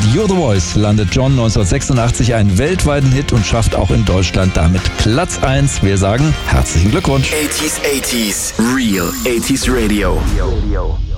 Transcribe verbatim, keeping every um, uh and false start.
Mit You're the Voice landet John neunzehnhundertsechsundachtzig einen weltweiten Hit und schafft auch in Deutschland damit Platz eins. Wir sagen herzlichen Glückwunsch. eighties, eighties, Real eighties Radio.